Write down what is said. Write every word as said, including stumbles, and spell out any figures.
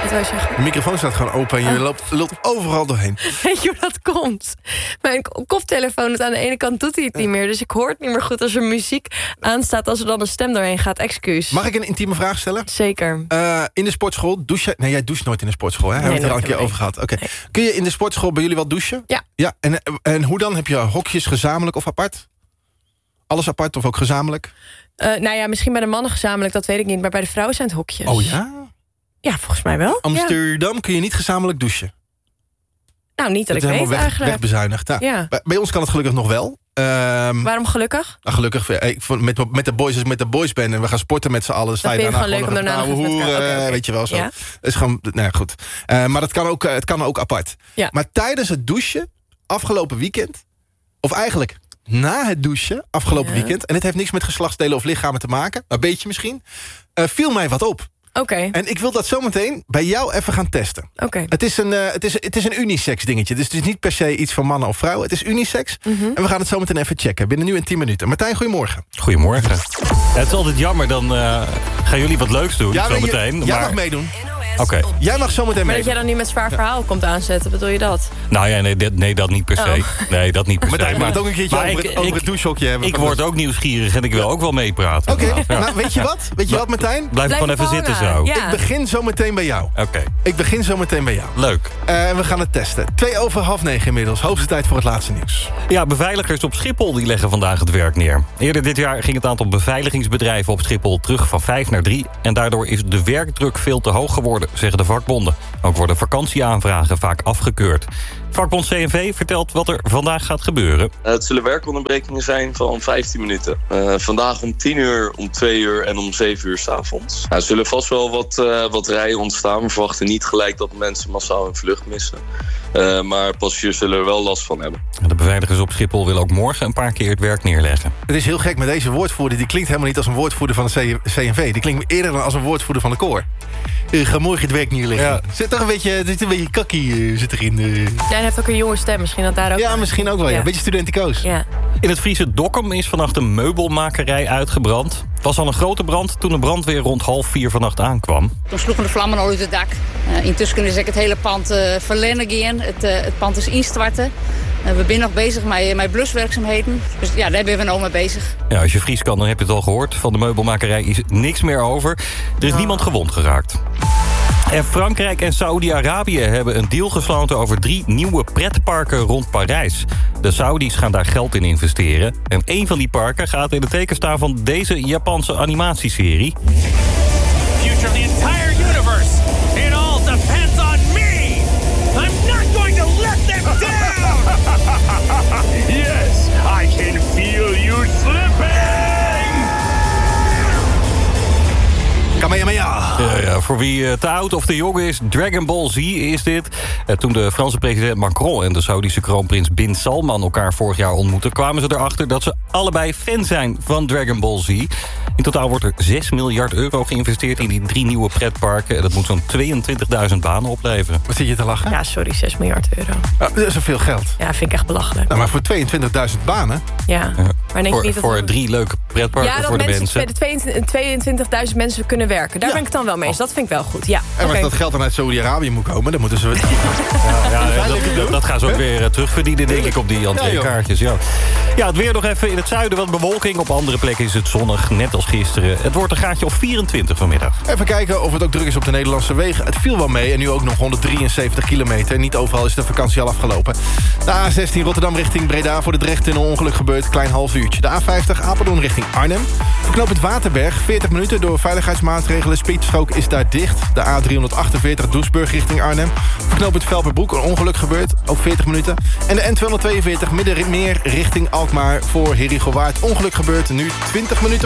Wat wil je zeggen? De microfoon staat gewoon open en je oh. loopt, loopt overal doorheen. Weet je hoe dat komt? Mijn koptelefoon, het aan de ene kant doet hij het niet meer. Dus ik hoor het niet meer goed als er muziek aanstaat... als er dan een stem doorheen gaat. Excuus. Mag ik een intieme vraag stellen? Zeker. Uh, in de sportschool, douche... Nee, jij doucht nooit in de sportschool, hè? Hebben we het er al een keer over gehad. Oké. Okay. Nee. Kun je in de sportschool bij jullie wel douchen? Ja. Ja. En, en hoe dan? Heb je hokjes gezamenlijk of apart? Alles apart of ook gezamenlijk? Uh, nou ja, misschien bij de mannen gezamenlijk, dat weet ik niet. Maar bij de vrouwen zijn het hokjes. Oh ja? Ja, volgens mij wel. Amsterdam ja. kun je niet gezamenlijk douchen? Nou, niet dat, dat ik weet weg, eigenlijk. Wegbezuinigd. Nou, ja. bij, bij ons kan het gelukkig nog wel. Um, Waarom gelukkig? Nou, gelukkig. Ik, met, met de boys, als ik met de boys ben en we gaan sporten met z'n allen... Dan sta je daarna gewoon leuk om daarna nog hoer, okay, okay. weet je wel zo. Ja? Dat is gewoon, nou ja, goed. Uh, maar dat kan ook, het kan ook apart. Ja. Maar tijdens het douchen, afgelopen weekend... of eigenlijk na het douchen, afgelopen ja. weekend... en dit heeft niks met geslachtsdelen of lichamen te maken... een beetje misschien, uh, viel mij wat op. Oké. Okay. En ik wil dat zometeen bij jou even gaan testen. Oké. Okay. Het is een, uh, het is, het is een unisex dingetje. Dus het is niet per se iets van mannen of vrouwen. Het is unisex. Mm-hmm. En we gaan het zometeen even checken. Binnen nu in tien minuten. Martijn, goedemorgen. Goedemorgen. Het is altijd jammer, dan uh, gaan jullie wat leuks doen. Ja, zometeen. Jij maar... mag meedoen. Oké. Okay. Jij mag zometeen Maar mee. dat jij dan nu met zwaar verhaal komt aanzetten, bedoel je dat? Nou ja, nee, dat, nee, dat niet per se. Oh. Nee, dat niet per maar se. Maar, maar het ook een keertje over, ik, het, over ik, het douchehokje hebben. Ik word ook nieuwsgierig en ik wil ook wel meepraten. Oké, okay. ja. Nou weet je wat? Weet je wat, Martijn? Blijf, Blijf gewoon even hangen. Zitten zo. Ja. Ik begin zo meteen bij jou. Oké. Okay. Ik begin zo meteen bij jou. Leuk. En uh, we gaan het testen. Twee over half negen inmiddels. Hoogste tijd voor het laatste nieuws. Ja, beveiligers op Schiphol die leggen vandaag het werk neer. Eerder dit jaar ging het aantal beveiligingsbedrijven op Schiphol terug van vijf naar drie. En daardoor is de werkdruk veel te hoog geworden, zeggen de vakbonden. Ook worden vakantieaanvragen vaak afgekeurd. Vakbond C N V vertelt wat er vandaag gaat gebeuren. Uh, het zullen werkonderbrekingen zijn van vijftien minuten. Uh, vandaag om tien uur, om twee uur en om zeven uur 's avonds. Nou, er zullen vast wel wat, uh, wat rijen ontstaan. We verwachten niet gelijk dat mensen massaal hun vlucht missen. Uh, maar passagiers zullen er wel last van hebben. De beveiligers op Schiphol willen ook morgen een paar keer het werk neerleggen. Het is heel gek met deze woordvoerder. Die klinkt helemaal niet als een woordvoerder van de C N V. Die klinkt eerder dan als een woordvoerder van de koor. Uh, ga morgen het werk neerleggen. Ja. Zit toch een beetje, zit een beetje kakkie uh, zit erin. Uh. Ja, hij heeft ook een jonge stem. Misschien dat daar ook... Ja, misschien ook wel. Ja. Ja. Een beetje studenticoos. Ja. In het Friese Dokkum is vannacht een meubelmakerij uitgebrand. Het was al een grote brand toen de brandweer rond half vier vannacht aankwam. Toen sloegen de vlammen al uit het dak. Uh, intussen is het hele pand uh, verlennen gaan. Het, uh, het pand is instorten. Uh, we zijn nog bezig met, met bluswerkzaamheden. Dus ja, daar zijn we nou mee bezig. Ja, als je Fries kan, dan heb je het al gehoord. Van de meubelmakerij is niks meer over. Er is oh. niemand gewond geraakt. En Frankrijk en Saoedi-Arabië hebben een deal gesloten over drie nieuwe pretparken rond Parijs. De Saudis gaan daar geld in investeren. En één van die parken gaat in het teken staan van deze Japanse animatieserie. Future the entire universe. It all depends on me. I'm not going to let them down. Yes, I can feel you slipping. Kamehameha. Ja, ja, voor wie uh, te oud of te jong is, Dragon Ball Z is dit. Uh, toen de Franse president Macron en de Saoedische kroonprins Bin Salman elkaar vorig jaar ontmoetten, kwamen ze erachter dat ze allebei fan zijn van Dragon Ball Z. In totaal wordt er zes miljard euro geïnvesteerd in die drie nieuwe pretparken. En dat moet zo'n tweeëntwintigduizend banen opleveren. Wat zit je te lachen? Ja, sorry, zes miljard euro. Ah, dat is zoveel geld. Ja, vind ik echt belachelijk. Nou, maar voor tweeëntwintigduizend banen? Ja. Ja. Maar denk voor niet dat voor we... drie leuke pretparken ja, voor de mensen. Ja, dat tweeëntwintigduizend mensen kunnen werken. Daar ja. ben ik dan wel mee eens. Dat vind ik wel goed. Ja. En okay. als dat geld dan uit Saoedi-Arabië moet komen, dan moeten ze... Ja, ja, ja, dat, dat, dat gaan ze ook weer uh, terugverdienen, denk ik, op die entreekaartjes. Ja, ja, het weer nog even in het zuiden wat bewolking. Op andere plekken is het zonnig, net als gisteren. Het wordt een graadje of vierentwintig vanmiddag. Even kijken of het ook druk is op de Nederlandse wegen. Het viel wel mee en nu ook nog honderddrieënzeventig kilometer. Niet overal is de vakantie al afgelopen. De A zestien Rotterdam richting Breda voor de Drechttunnel ongeluk gebeurd. Klein half uurtje. De A vijftig Apeldoorn richting Arnhem. Verknopend Waterberg, veertig minuten door veiligheidsmaatregelen. Speedstrook is daar dicht. De A driehonderdachtenveertig Doesburg richting Arnhem. Verknopend Velperbroek, een ongeluk gebeurd. Ook veertig minuten. En de N tweehonderdtweeënveertig Middenmeer richting Alkmaar voor Heerhugowaard. Ongeluk gebeurd. Nu twintig minuten